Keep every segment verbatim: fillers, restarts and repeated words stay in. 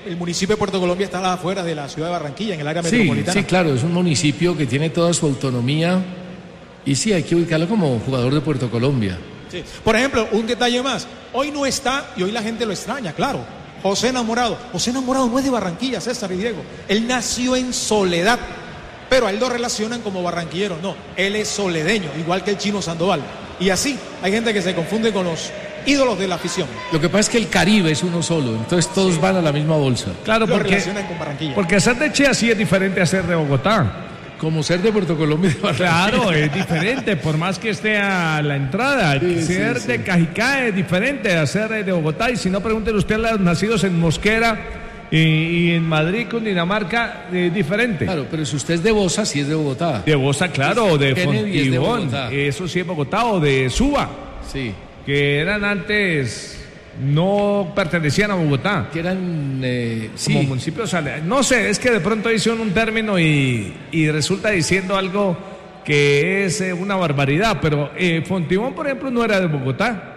el municipio de Puerto Colombia está a las afueras de la ciudad de Barranquilla, en el área sí, metropolitana. Sí, claro, es un municipio que tiene toda su autonomía y sí, hay que ubicarlo como jugador de Puerto Colombia. Sí. Por ejemplo, un detalle más, hoy no está y hoy la gente lo extraña, claro. José Enamorado, José Enamorado no es de Barranquilla, César y Diego, él nació en Soledad, pero a él lo relacionan como barranquillero, no, él es soledeño, igual que el Chino Sandoval. Y así, hay gente que se confunde con los ídolos de la afición. Lo que pasa es que el Caribe es uno solo, entonces todos sí. van a la misma bolsa. Claro, lo porque, relacionan con Barranquilla. Porque ser de Chía sí es diferente a ser de Bogotá. Como ser de Puerto Colombia. Claro, es diferente, por más que esté a la entrada. Sí, ser sí, de sí. Cajicá es diferente a ser de Bogotá. Y si no, pregúntenle usted a los nacidos en Mosquera y, y en Madrid, Cundinamarca, es diferente. Claro, pero si usted es de Bosa, sí es de Bogotá. De Bosa, claro, o de Kennedy Fontibón, eso sí es Bogotá, o de Suba. Sí. Que eran antes... no pertenecían a Bogotá. Que eran, eh, como sí. municipios, no sé, es que de pronto hicieron un término y, y resulta diciendo algo que es eh, una barbaridad, pero eh, Fontibón, por ejemplo, no era de Bogotá.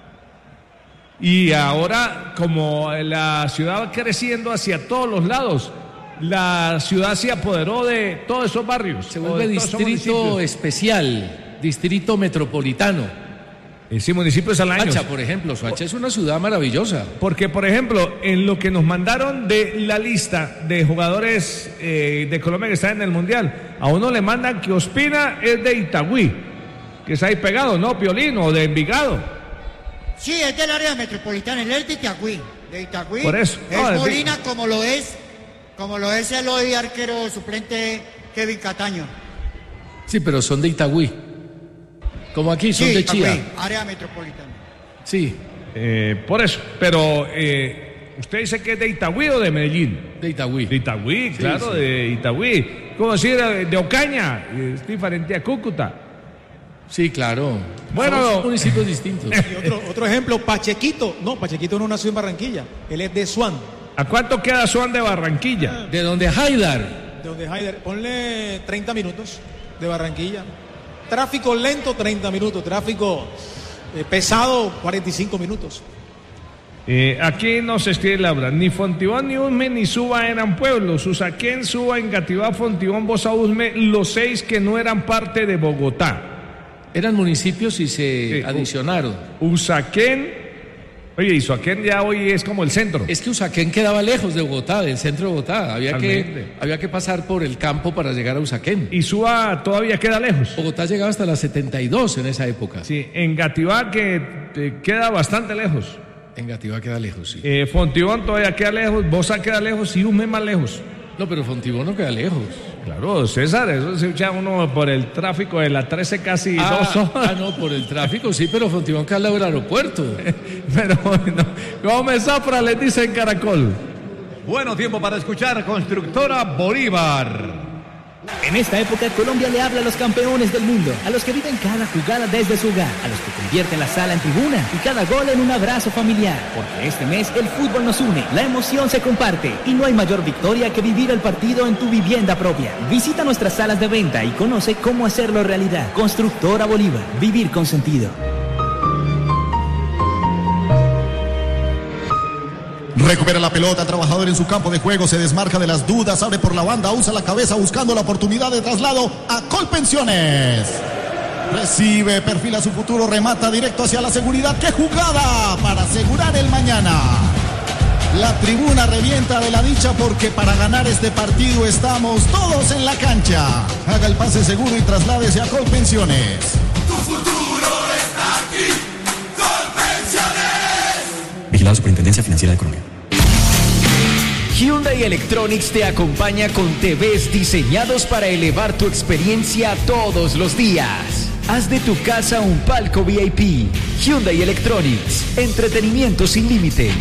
Y ahora, como la ciudad va creciendo hacia todos los lados, la ciudad se apoderó de todos esos barrios. Se vuelve distrito especial, distrito metropolitano. Sí, municipios aledaños. Soacha, por ejemplo, Soacha es una ciudad maravillosa. Porque, por ejemplo, en lo que nos mandaron de la lista de jugadores eh, de Colombia que están en el Mundial, a uno le mandan que Ospina es de Itagüí, que está ahí pegado, ¿no? Piolín, o de Envigado. Sí, es del área metropolitana, él es de Itagüí, de Itagüí. Por eso. Es no, Molina de... como lo es, como lo es el hoy arquero suplente Kevin Cataño. Sí, pero son de Itagüí. Como aquí, son sí, de Chía. Itagüí, área metropolitana. Sí. Eh, por eso, pero eh, ¿usted dice que es de Itagüí o de Medellín? De Itagüí. De Itagüí, claro, sí, sí. de Itagüí. ¿Cómo decir? De Ocaña, es diferente a Cúcuta. Sí, claro. Bueno, son municipios distintos. Y otro, otro ejemplo, Pachequito. No, Pachequito no nació en Barranquilla, él es de Suán. ¿A cuánto queda Suán de Barranquilla? De donde Haidar. De donde Haidar, ponle treinta minutos de Barranquilla. Tráfico lento, treinta minutos. Tráfico eh, pesado, cuarenta y cinco minutos. Eh, aquí nos escribe Laura. Ni Fontibón, ni Usme, ni Suba eran pueblos. Usaquén, Suba, Engativá, Fontibón, Bosa, Usme, los seis que no eran parte de Bogotá. Eran municipios y se sí, adicionaron. Usaquén. Oye, y Usaquén ya hoy es como el centro. Es que Usaquén quedaba lejos de Bogotá, del centro de Bogotá. Había que, había que pasar por el campo para llegar a Usaquén. ¿Y Suba todavía queda lejos? Bogotá llegaba hasta las setenta y dos en esa época. Sí, Engativá que eh, queda bastante lejos. Engativá queda lejos, sí. Eh, Fontibón todavía queda lejos, Bosa queda lejos y Usme más lejos. No, pero Fontibón no queda lejos. Claro, César, eso se echa uno por el tráfico de la trece casi ah, dos horas. Ah, no, por el tráfico, sí, pero Fontibón queda al lado del aeropuerto. Pero bueno, Gómez Zafra les dice en Caracol. Bueno, tiempo para escuchar Constructora Bolívar. En esta época, Colombia le habla a los campeones del mundo, a los que viven cada jugada desde su hogar, a los que convierten la sala en tribuna y cada gol en un abrazo familiar. Porque este mes el fútbol nos une, la emoción se comparte y no hay mayor victoria que vivir el partido en tu vivienda propia. Visita nuestras salas de venta y conoce cómo hacerlo realidad. Constructora Bolívar, vivir con sentido. Recupera la pelota, trabajador en su campo de juego, se desmarca de las dudas, abre por la banda, usa la cabeza buscando la oportunidad de traslado a Colpensiones. Recibe, perfila su futuro, remata directo hacia la seguridad. ¡Qué jugada para asegurar el mañana! La tribuna revienta de la dicha porque para ganar este partido estamos todos en la cancha. Haga el pase seguro y trasládese a Colpensiones. Tu futuro está aquí, Colpensiones. Vigilado Superintendencia Financiera de Colombia. Hyundai Electronics te acompaña con T Vs diseñados para elevar tu experiencia todos los días. Haz de tu casa un palco V I P. Hyundai Electronics, entretenimiento sin límite.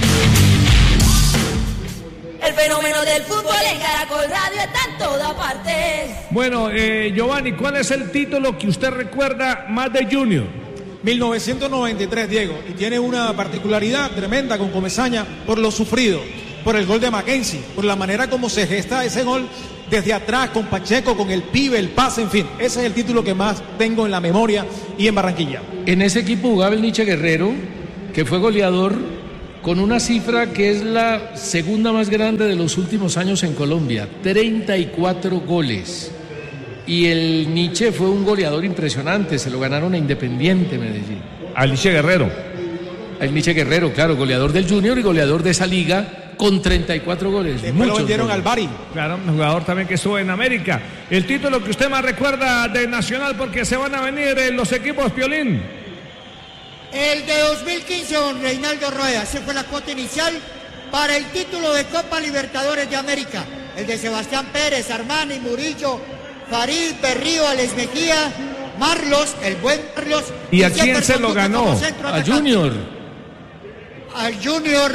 El fenómeno del fútbol en Caracol Radio está en toda parte. Bueno, eh, Giovanni, ¿cuál es el título que usted recuerda más de Junior? mil novecientos noventa y tres, Diego, y tiene una particularidad tremenda con Comesaña por lo sufrido, por el gol de Mackenzie, por la manera como se gesta ese gol desde atrás, con Pacheco, con el pibe, el pase, en fin. Ese es el título que más tengo en la memoria y en Barranquilla. En ese equipo jugaba el Nietzsche Guerrero, que fue goleador con una cifra que es la segunda más grande de los últimos años en Colombia, treinta y cuatro goles. Y el Nietzsche fue un goleador impresionante, se lo ganaron a Independiente Medellín. Al Nietzsche Guerrero. Al Nietzsche Guerrero, claro, goleador del Junior y goleador de esa liga con treinta y cuatro goles. Después lo vendieron al Bari. Claro, un jugador también que estuvo en América. El título que usted más recuerda de Nacional, porque se van a venir eh, los equipos, Piolín. El de dos mil quince, don Reinaldo Rueda, esa fue la cuota inicial para el título de Copa Libertadores de América. El de Sebastián Pérez, Armani, Murillo, Farid, Berrío, Alex Mejía, Marlos, el buen Marlos. ¿Y a quién se lo ganó? A Junior. Al Junior.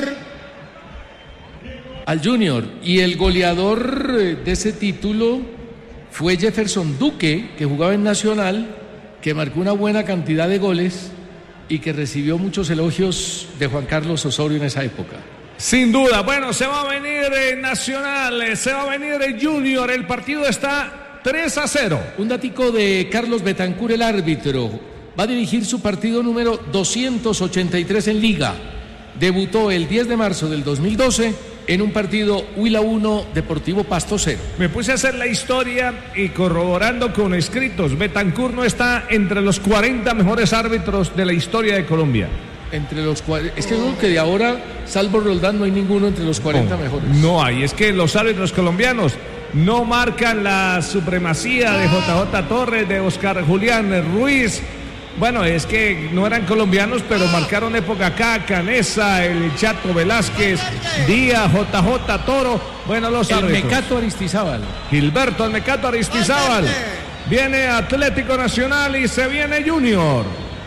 Al Junior. Y el goleador de ese título fue Jefferson Duque, que jugaba en Nacional, que marcó una buena cantidad de goles y que recibió muchos elogios de Juan Carlos Osorio en esa época. Sin duda. Bueno, se va a venir eh, Nacional, eh, se va a venir el Junior. El partido está tres a cero. Un datico de Carlos Betancur, el árbitro. Va a dirigir su partido número doscientos ochenta y tres en Liga. Debutó el diez de marzo del dos mil doce en un partido Huila uno, Deportivo Pasto cero. Me puse a hacer la historia y corroborando con escritos. Betancur no está entre los cuarenta mejores árbitros de la historia de Colombia. Entre los cuarenta, es que creo que de ahora, salvo Roldán, no hay ninguno entre los cuarenta no, mejores. No hay, es que los árbitros colombianos no marcan la supremacía de J J Torres, de Oscar Julián Ruiz. Bueno, es que no eran colombianos, pero marcaron época acá. Canesa, el Chato Velázquez, Díaz, J J Toro. Bueno, los el árbitros. Mecato Aristizábal. Gilberto, el Mecato Aristizábal. Viene Atlético Nacional y se viene Junior.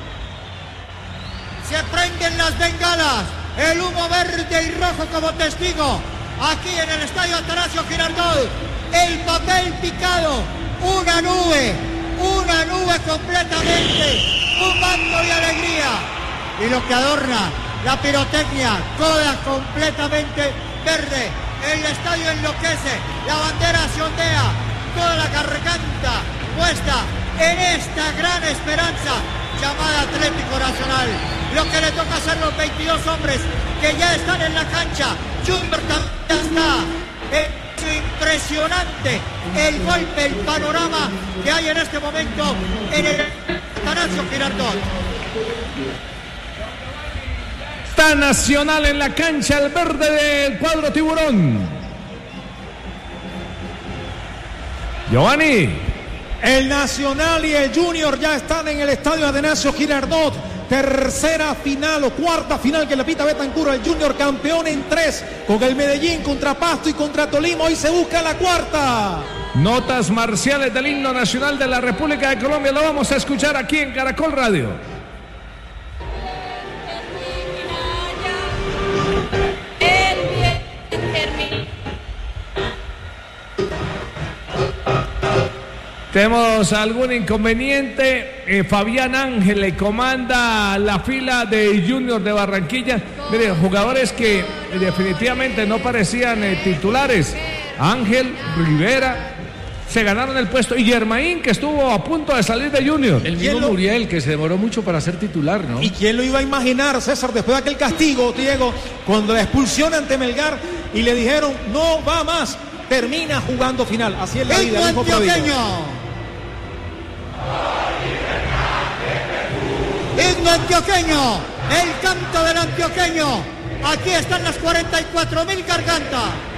Se prenden las bengalas, el humo verde y rojo como testigo. Aquí en el estadio Atanasio Girardot, el papel picado, una nube, una nube completamente, un manto de alegría. Y lo que adorna la pirotecnia, toda completamente verde. El estadio enloquece, la bandera se ondea, toda la garganta puesta en esta gran esperanza llamada Atlético Nacional. Lo que le toca hacer los veintidós hombres que ya están en la cancha. Junior también está. Es impresionante el golpe, el panorama que hay en este momento en el Atanasio Girardot. Está Nacional en la cancha, el verde del cuadro tiburón. Giovanni. El Nacional y el Junior ya están en el estadio Atanasio Girardot. Tercera final o cuarta final que le pita Betancur al Junior, campeón en tres, con el Medellín contra Pasto y contra Tolima. Hoy se busca la cuarta. Notas marciales del himno nacional de la República de Colombia. Lo vamos a escuchar aquí en Caracol Radio. ¿Tenemos algún inconveniente? Eh, Fabián Ángel le comanda la fila de Junior de Barranquilla. Miren, jugadores que definitivamente no parecían eh, titulares. Ángel, Rivera, se ganaron el puesto. Y Germain, que estuvo a punto de salir de Junior. El mismo lo... Muriel, que se demoró mucho para ser titular, ¿no? ¿Y quién lo iba a imaginar, César, después de aquel castigo, Diego, cuando la expulsión ante Melgar y le dijeron, no va más, termina jugando final? Así es la vida. El antioqueño. Himno antioqueño, el canto del antioqueño. Aquí están las cuarenta y cuatro mil gargantas.